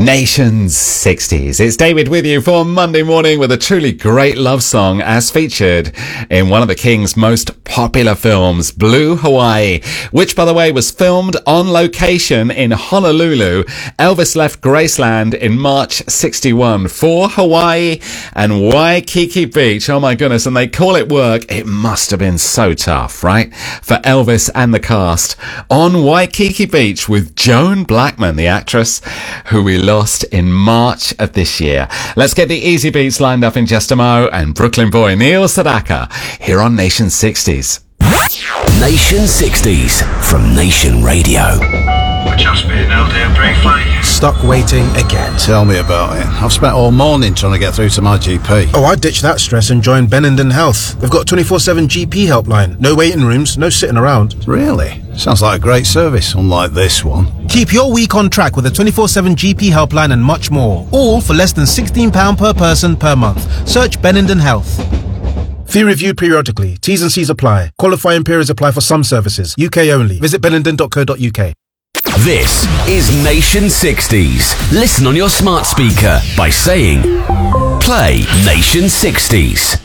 Nation's 60s. It's David with you for Monday morning with a truly great love song as featured in one of the King's most popular films, Blue Hawaii, which, by the way, was filmed on location in Honolulu. Elvis left Graceland in March 61 for Hawaii and Waikiki Beach. Oh my goodness, and they call it work. It must have been so tough, right? For Elvis and the cast on Waikiki Beach with Joan Blackman, the actress who we lost in March of this year. Let's get the easy beats lined up in just a mo, and Brooklyn boy Neil Sedaka here on Nation 60s. Nation 60s from Nation Radio. We're just being held here briefly. Stuck waiting again. Tell me about it. I've spent all morning trying to get through to my GP. Oh, I ditched that stress and joined Benenden Health. They've got a 24/7 GP helpline. No waiting rooms, no sitting around. Really? Sounds like a great service, unlike this one. Keep your week on track with a 24/7 GP helpline and much more. All for less than £16 per person per month. Search Benenden Health. Fee reviewed periodically. T's and C's apply. Qualifying periods apply for some services. UK only. Visit benenden.co.uk. This is Nation 60s. Listen on your smart speaker by saying, play Nation 60s.